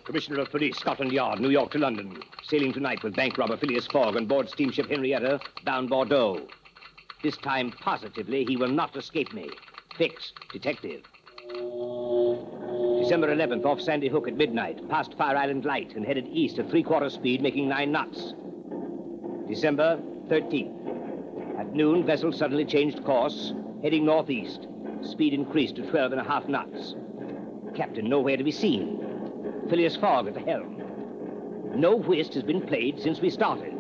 Commissioner of Police, Scotland Yard, New York to London. Sailing tonight with bank robber Phileas Fogg on board steamship Henrietta, bound Bordeaux. This time, positively, he will not escape me. Fixed. Detective. December 11th, off Sandy Hook at midnight, past Fire Island Light and headed east at 3/4 speed, making 9 knots. December 13th. At noon, vessel suddenly changed course, heading northeast. Speed increased to 12.5 knots. Captain nowhere to be seen. Phileas Fogg at the helm. No whist has been played since we started.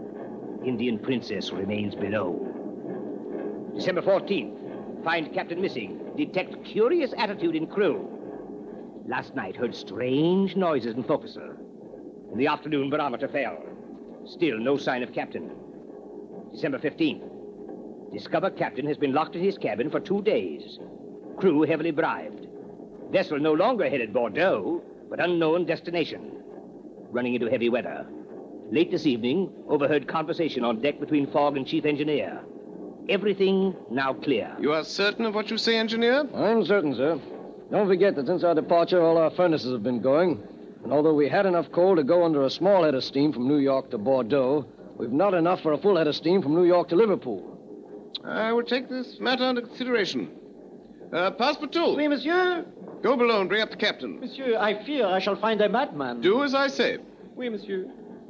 Indian Princess remains below. December 14th. Find captain missing. Detect curious attitude in crew. Last night heard strange noises in forecastle. In the afternoon, barometer fell. Still no sign of captain. December 15th. Discover captain has been locked in his cabin for 2 days. Crew heavily bribed. Vessel no longer headed Bordeaux, but unknown destination. Running into heavy weather. Late this evening, overheard conversation on deck between Fogg and chief engineer. Everything now clear. You are certain of what you say, engineer? I'm certain, sir. Don't forget that since our departure, all our furnaces have been going. And although we had enough coal to go under a small head of steam from New York to Bordeaux, we've not enough for a full head of steam from New York to Liverpool. I will take this matter under consideration. Passepartout. Oui, monsieur. Go below and bring up the captain. Monsieur, I fear I shall find a madman. Do as I say. Oui, monsieur.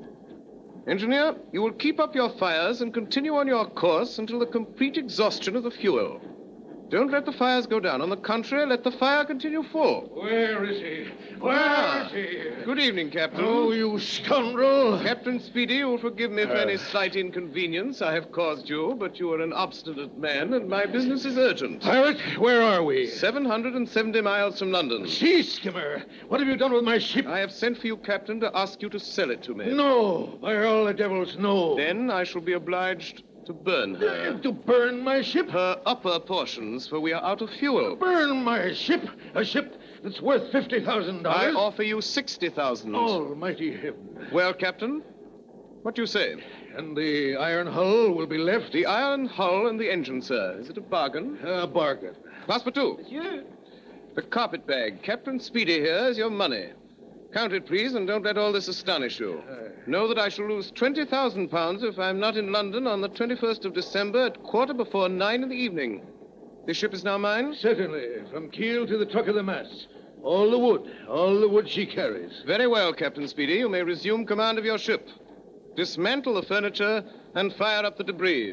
Engineer, you will keep up your fires and continue on your course until the complete exhaustion of the fuel. Don't let the fires go down. On the contrary, let the fire continue full. Where is he? Where is he? Good evening, Captain. Oh, you scoundrel. Captain Speedy, you will forgive me for any slight inconvenience I have caused you, but you are an obstinate man, and my business is urgent. Pirate, where are we? 770 miles from London. Sea skimmer, what have you done with my ship? I have sent for you, Captain, to ask you to sell it to me. No, by all the devils, no. Then I shall be obliged to burn her. To burn my ship? Her upper portions, for we are out of fuel. Burn my ship? A ship that's worth $50,000? I offer you $60,000. Almighty heaven. Well, Captain, what do you say? And the iron hull will be left? The iron hull and the engine, sir. Is it a bargain? A bargain. Passepartout. Monsieur. The carpet bag. Captain Speedy here is your money. Count it, please, and don't let all this astonish you. Know that I shall lose £20,000 if I'm not in London on the 21st of December at 9:15 in the evening. This ship is now mine? Certainly, from keel to the truck of the mast. All the wood she carries. Very well, Captain Speedy. You may resume command of your ship. Dismantle the furniture and fire up the debris.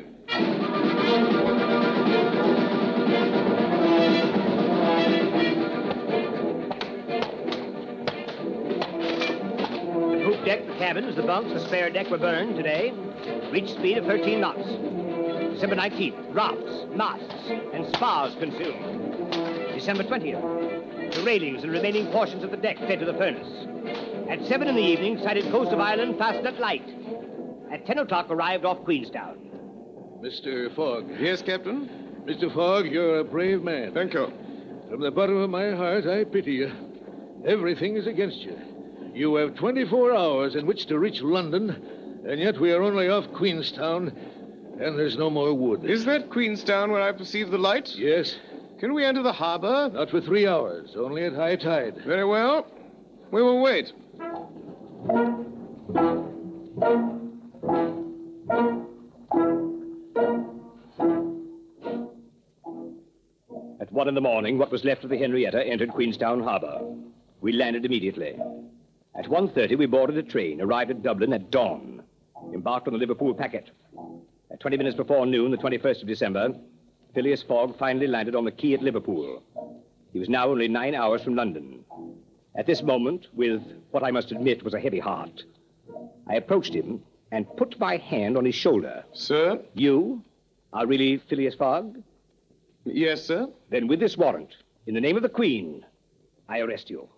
Deck, the cabins, the bunks, the spare deck were burned today. Reached speed of 13 knots. December 19th, rafts, masts, and spars consumed. December 20th, the railings and remaining portions of the deck fed to the furnace. At 7 in the evening, sighted coast of Ireland, fast at light. At 10 o'clock, arrived off Queenstown. Mr. Fogg. Yes, Captain? Mr. Fogg, you're a brave man. Thank you. From the bottom of my heart, I pity you. Everything is against you. You have 24 hours in which to reach London, and yet we are only off Queenstown, and there's no more wood. Is that Queenstown where I perceive the light? Yes. Can we enter the harbor? Not for 3 hours, only at high tide. Very well. We will wait. At 1 in the morning, what was left of the Henrietta entered Queenstown Harbor. We landed immediately. At 1:30, we boarded a train, arrived at Dublin at dawn, embarked on the Liverpool packet. At 20 minutes before noon, the 21st of December, Phileas Fogg finally landed on the quay at Liverpool. He was now only 9 hours from London. At this moment, with what I must admit was a heavy heart, I approached him and put my hand on his shoulder. Sir? You are really Phileas Fogg? Yes, sir. Then with this warrant, in the name of the Queen, I arrest you.